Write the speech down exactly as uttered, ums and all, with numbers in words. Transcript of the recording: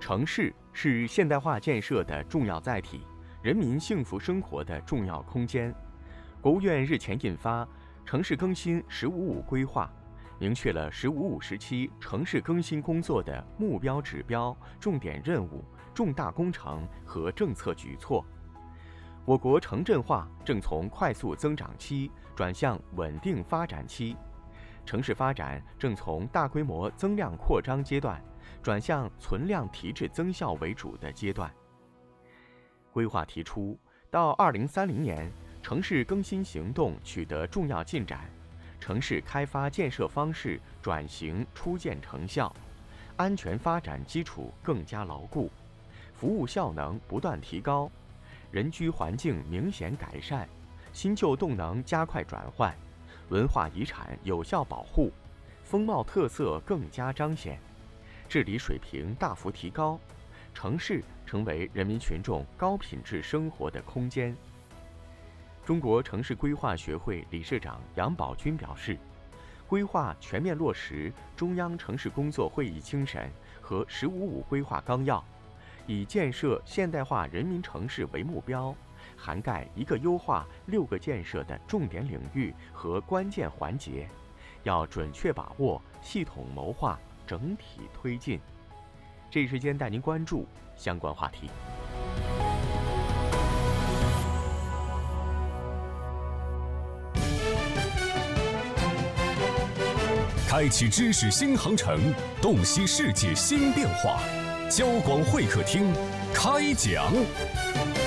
城市是现代化建设的重要载体，人民幸福生活的重要空间。国务院日前印发《城市更新“十五五”规划》，明确了“十五五”时期城市更新工作的目标指标、重点任务、重大工程和政策举措。我国城镇化正从快速增长期转向稳定发展期，城市发展正从大规模增量扩张阶段转向存量提质增效为主的阶段。规划提出，到二零三零年，城市更新行动取得重要进展，城市开发建设方式转型初见成效，安全发展基础更加牢固，服务效能不断提高，人居环境明显改善，新旧动能加快转换，文化遗产有效保护，风貌特色更加彰显，治理水平大幅提高，城市成为人民群众高品质生活的空间。中国城市规划学会理事长杨宝军表示，规划全面落实中央城市工作会议精神和“十五五”规划纲要，以建设现代化人民城市为目标，涵盖一个优化、六个建设的重点领域和关键环节，要准确把握、系统谋划、整体推进。这一时间带您关注相关话题。 开启知识新航程，洞悉世界新变化。交广会客厅开讲。